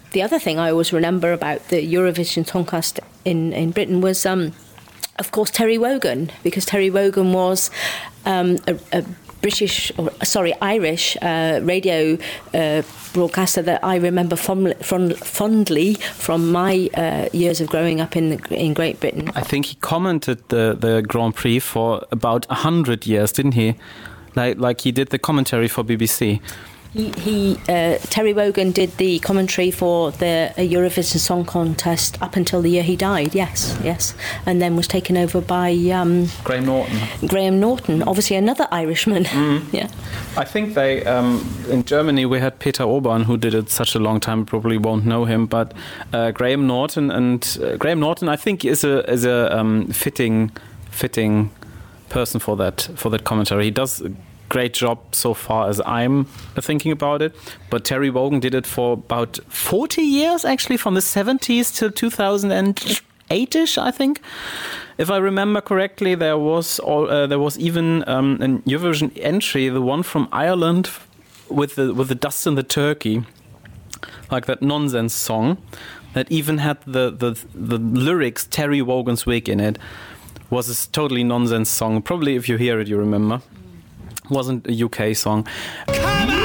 the other thing I always remember about the Eurovision Song Contest in Britain was, of course, Terry Wogan, because Terry Wogan was a Irish radio broadcaster that I remember fondly from my years of growing up in Great Britain. I think he commented the Grand Prix for about 100 years, didn't he? Like he did the commentary for BBC. Terry Wogan did the commentary for the Eurovision Song Contest up until the year he died, yes. And then was taken over by Graham Norton, obviously another Irishman. Yeah. I think they in Germany we had Peter Urban, who did it such a long time, probably won't know him, but Graham Norton I think is a fitting person for that commentary. He does great job so far as I'm thinking about it, but Terry Wogan did it for about 40 years, actually, from the 70s till 2008ish, I think, if I remember correctly. There was even a Eurovision entry, the one from Ireland with the Dust and the Turkey, like that nonsense song that even had the lyrics Terry Wogan's wig in it. Was a totally nonsense song. Probably if you hear it, you remember. Wasn't a UK song.